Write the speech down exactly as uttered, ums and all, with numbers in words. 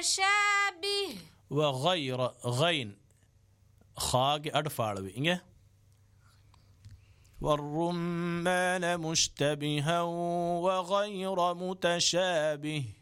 شابه وغير غين خاج أدفعلوي إنجه والرمان مشتبها وغير متشابه